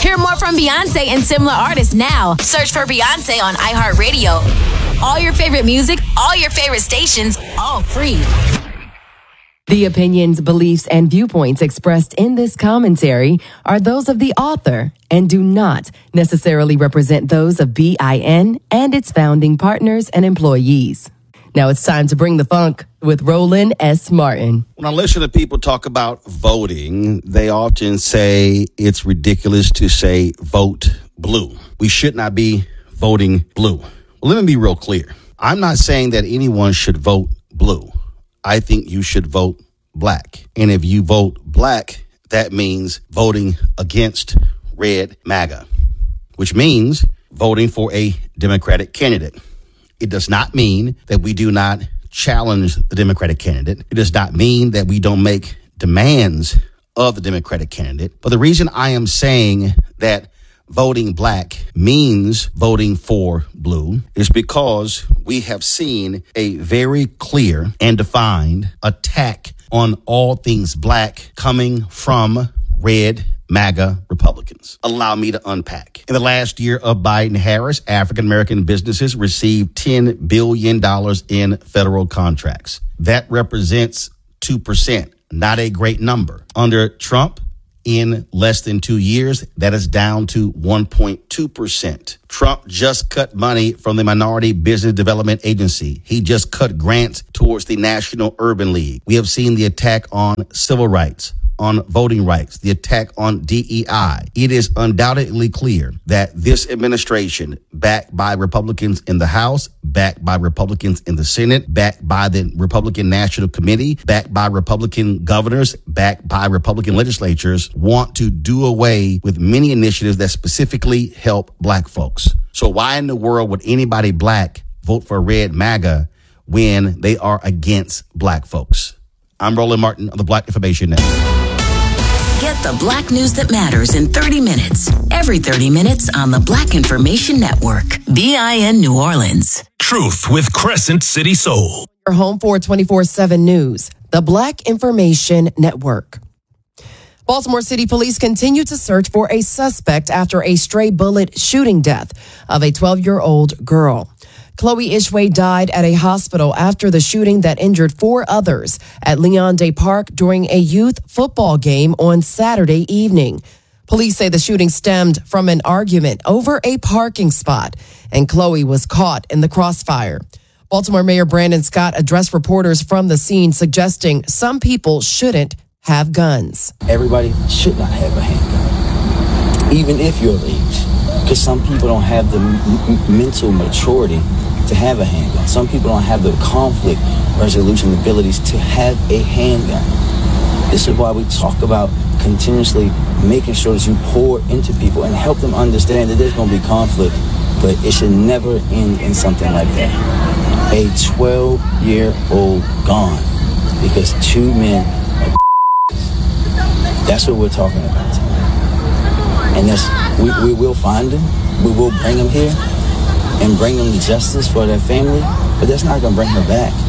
Hear more from Beyonce and similar artists now. Search for Beyonce on iHeartRadio. All your favorite music, all your favorite stations, all free. The opinions, beliefs, and viewpoints expressed in this commentary are those of the author and do not necessarily represent those of BIN and its founding partners and employees. Now it's time to bring the funk with Roland S. Martin. When I listen to people talk about voting, they often say it's ridiculous to say vote blue. We should not be voting blue. Well, let me be real clear. I'm not saying that anyone should vote blue. I think you should vote black. And if you vote black, that means voting against red MAGA, which means voting for a Democratic candidate. It does not mean that we do not challenge the Democratic candidate. It does not mean that we don't make demands of the Democratic candidate. But the reason I am saying that voting black means voting for blue is because we have seen a very clear and defined attack on all things black coming from red MAGA Republicans. Allow me to unpack. In the last year of Biden-Harris, African-American businesses received $10 billion in federal contracts. That represents 2%, not a great number. Under Trump, in less than 2 years, that is down to 1.2%. Trump just cut money from the Minority Business Development Agency. He just cut grants towards the National Urban League. We have seen the attack on civil rights, on voting rights, the attack on DEI. It is undoubtedly clear that this administration, backed by Republicans in the House, backed by Republicans in the Senate, backed by the Republican National Committee, backed by Republican governors, backed by Republican legislatures, want to do away with many initiatives that specifically help black folks. So why in the world would anybody black vote for red MAGA when they are against black folks? I'm Roland Martin of the Black Information Network. Get the black news that matters in 30 minutes. Every 30 minutes on the Black Information Network. BIN New Orleans. Truth with Crescent City Soul. Your home for 24/7 news. The Black Information Network. Baltimore City Police continue to search for a suspect after a stray bullet shooting death of a 12-year-old girl. Chloe Ishway died at a hospital after the shooting that injured 4 others at Leon Day Park during a youth football game on Saturday evening. Police say the shooting stemmed from an argument over a parking spot, and Chloe was caught in the crossfire. Baltimore Mayor Brandon Scott addressed reporters from the scene, suggesting some people shouldn't have guns. Everybody should not have a handgun, even if you're of age, because some people don't have the mental maturity to have a handgun. Some people don't have the conflict resolution abilities to have a handgun. This is why we talk about continuously making sure that you pour into people and help them understand that there's going to be conflict, but it should never end in something like that. A 12-year-old gone because 2 men are That's what we're talking about tonight. And that's, we will find them, we will bring them here, and bring them to justice for their family, but that's not going to bring her back.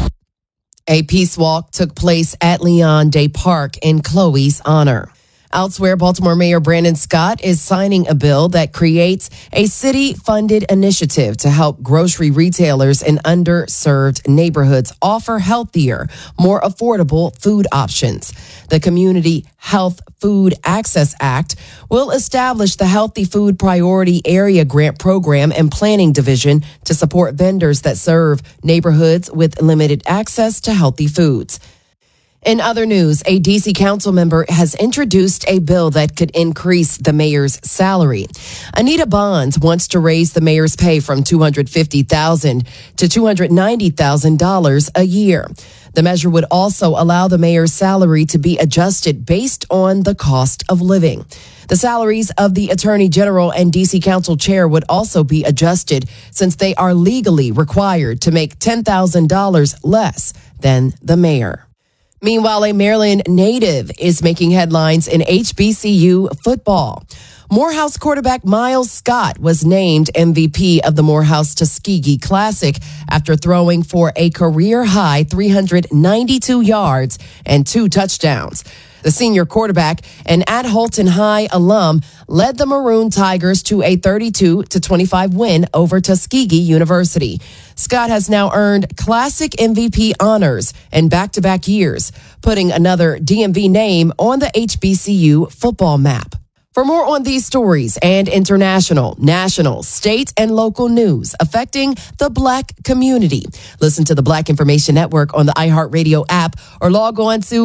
A peace walk took place at Leon Day Park in Chloe's honor. Elsewhere, Baltimore Mayor Brandon Scott is signing a bill that creates a city-funded initiative to help grocery retailers in underserved neighborhoods offer healthier, more affordable food options. The Community Health Food Access Act will establish the Healthy Food Priority Area Grant Program and Planning Division to support vendors that serve neighborhoods with limited access to healthy foods. In other news, a D.C. council member has introduced a bill that could increase the mayor's salary. Anita Bonds wants to raise the mayor's pay from $250,000 to $290,000 a year. The measure would also allow the mayor's salary to be adjusted based on the cost of living. The salaries of the Attorney General and D.C. Council Chair would also be adjusted since they are legally required to make $10,000 less than the mayor. Meanwhile, a Maryland native is making headlines in HBCU football. Morehouse quarterback Miles Scott was named MVP of the Morehouse Tuskegee Classic after throwing for a career-high 392 yards and 2 touchdowns. The senior quarterback and at Holton High alum led the Maroon Tigers to a 32-25 win over Tuskegee University. Scott has now earned Classic MVP honors in back-to-back years, putting another DMV name on the HBCU football map. For more on these stories and international, national, state, and local news affecting the Black community, listen to the Black Information Network on the iHeartRadio app or log on to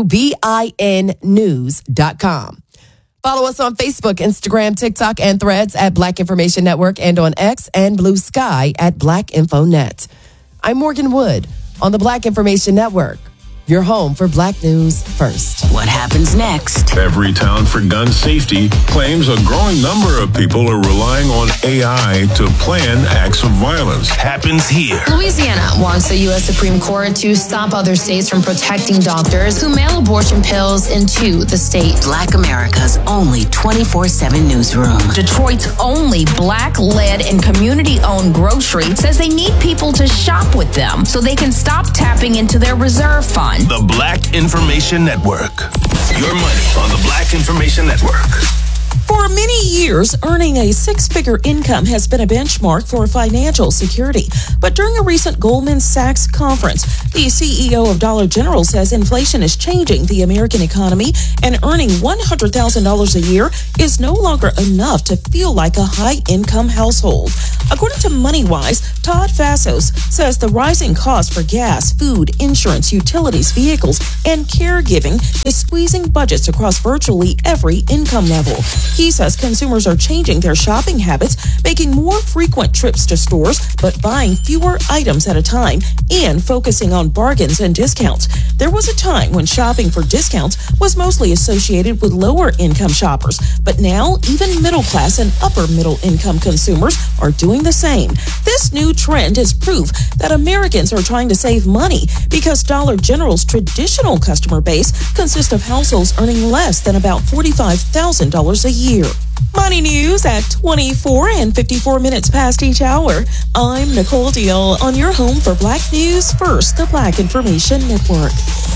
BINnews.com. Follow us on Facebook, Instagram, TikTok, and Threads at Black Information Network and on X and Blue Sky at Black InfoNet. I'm Morgan Wood on the Black Information Network. Your home for Black News First. What happens next? Everytown for Gun Safety claims a growing number of people are relying on AI to plan acts of violence. Happens here. Louisiana wants the U.S. Supreme Court to stop other states from protecting doctors who mail abortion pills into the state. Black America's only 24/7 newsroom. Detroit's only Black-led and community-owned grocery says they need people to shop with them so they can stop tapping into their reserve fund. The Black Information Network. Your money on the Black Information Network. For many years, earning a six-figure income has been a benchmark for financial security. But during a recent Goldman Sachs conference, the CEO of Dollar General says inflation is changing the American economy and earning $100,000 a year is no longer enough to feel like a high-income household. According to MoneyWise, Todd Fassos says the rising cost for gas, food, insurance, utilities, vehicles, and caregiving is squeezing budgets across virtually every income level. He says consumers are changing their shopping habits, making more frequent trips to stores, but buying fewer items at a time and focusing on bargains and discounts. There was a time when shopping for discounts was mostly associated with lower income shoppers, but now even middle class and upper middle income consumers are doing the same. This new trend is proof that Americans are trying to save money because Dollar General's traditional customer base consists of households earning less than about $45,000 a year. Money news at 24 and 54 minutes past each hour. I'm Nicole Deal on your home for Black News First, the Black Information Network.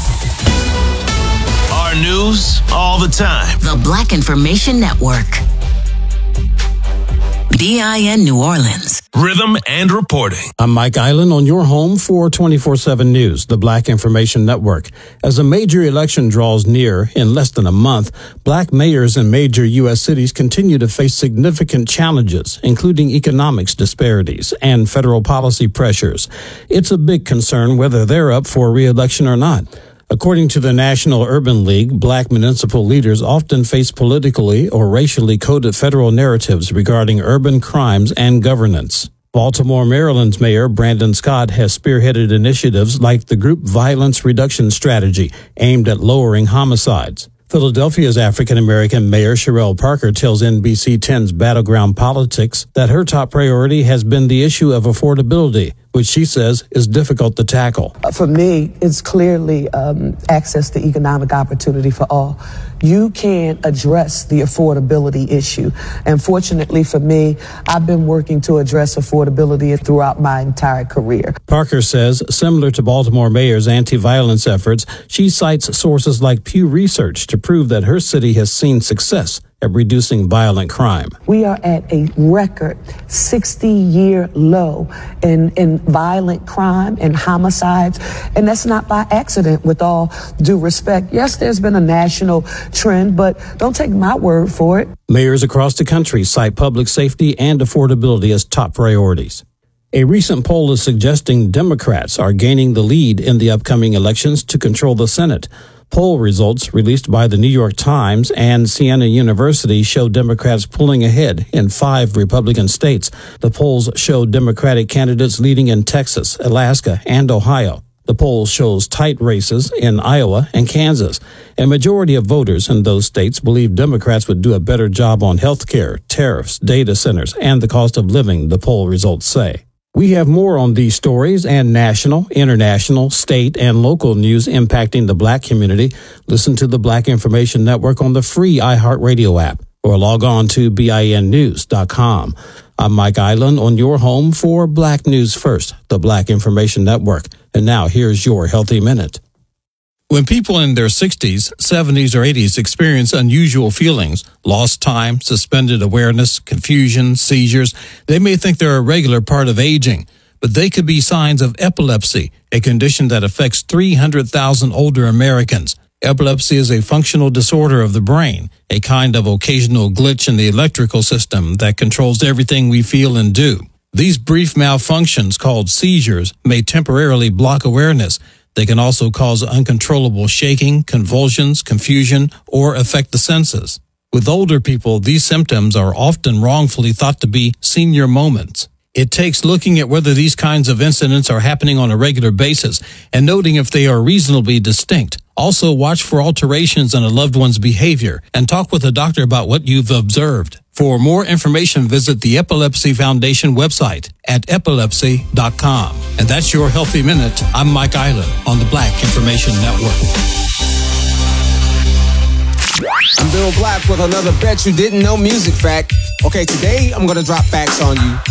Our news all the time. The Black Information Network. BIN New Orleans. Rhythm and reporting. I'm Mike Island on your home for 24/7 News, the Black Information Network. As a major election draws near in less than a month, Black mayors in major U.S. cities continue to face significant challenges, including economics disparities and federal policy pressures. It's a big concern whether they're up for re-election or not. According to the National Urban League, Black municipal leaders often face politically or racially coded federal narratives regarding urban crimes and governance. Baltimore, Maryland's Mayor Brandon Scott has spearheaded initiatives like the Group Violence Reduction Strategy aimed at lowering homicides. Philadelphia's African-American Mayor Sherelle Parker tells NBC 10's Battleground Politics that her top priority has been the issue of affordability, which she says is difficult to tackle. For me, it's clearly access to economic opportunity for all. You can't address the affordability issue. And fortunately for me, I've been working to address affordability throughout my entire career. Parker says, similar to Baltimore Mayor's anti-violence efforts, she cites sources like Pew Research to prove that her city has seen success at reducing violent crime. We are at a record 60-year low in violent crime and homicides, and that's not by accident, with all due respect. Yes, there's been a national trend, but don't take my word for it. Mayors across the country cite public safety and affordability as top priorities. A recent poll is suggesting Democrats are gaining the lead in the upcoming elections to control the Senate. Poll results released by the New York Times and Siena University show Democrats pulling ahead in 5 Republican states. The polls show Democratic candidates leading in Texas, Alaska, and Ohio. The poll shows tight races in Iowa and Kansas. A majority of voters in those states believe Democrats would do a better job on health care, tariffs, data centers, and the cost of living, the poll results say. We have more on these stories and national, international, state, and local news impacting the Black community. Listen to the Black Information Network on the free iHeartRadio app or log on to BINnews.com. I'm Mike Island on your home for Black News First, the Black Information Network. And now here's your Healthy Minute. When people in their 60s, 70s, or 80s experience unusual feelings, lost time, suspended awareness, confusion, seizures, they may think they're a regular part of aging, but they could be signs of epilepsy, a condition that affects 300,000 older Americans. Epilepsy is a functional disorder of the brain, a kind of occasional glitch in the electrical system that controls everything we feel and do. These brief malfunctions, called seizures, may temporarily block awareness. They can also cause uncontrollable shaking, convulsions, confusion, or affect the senses. With older people, these symptoms are often wrongfully thought to be senior moments. It takes looking at whether these kinds of incidents are happening on a regular basis and noting if they are reasonably distinct. Also, watch for alterations in a loved one's behavior and talk with a doctor about what you've observed. For more information, visit the Epilepsy Foundation website at epilepsy.com. And that's your Healthy Minute. I'm Mike Island on the Black Information Network. I'm Bill Black with another Bet You Didn't Know music fact. Okay, today I'm going to drop facts on you